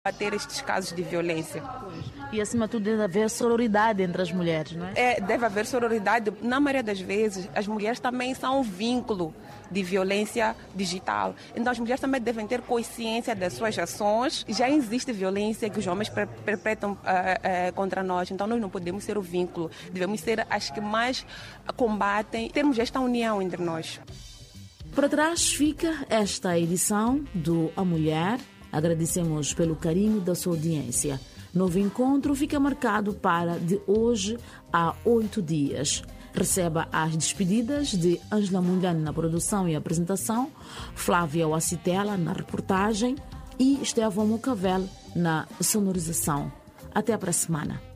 combater estes casos de violência. E, acima de tudo, deve haver sororidade entre as mulheres, não é? Deve haver sororidade. Na maioria das vezes, as mulheres também são um vínculo de violência digital. Então, as mulheres também devem ter consciência das suas ações. Já existe violência que os homens perpetram contra nós. Então, nós não podemos ser o vínculo. Devemos ser as que mais combatem. Termos esta união entre nós. Para trás fica esta edição do A Mulher. Agradecemos pelo carinho da sua audiência. Novo encontro fica marcado para de hoje a 8 dias. Receba as despedidas de Ângela Mungane na produção e apresentação, Flávia Wacitela na reportagem e Estevão Mucavel na sonorização. Até para a semana.